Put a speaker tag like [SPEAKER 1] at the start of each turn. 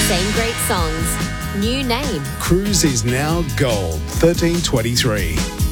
[SPEAKER 1] Same great songs. New name.
[SPEAKER 2] Cruise is now gold, 1323.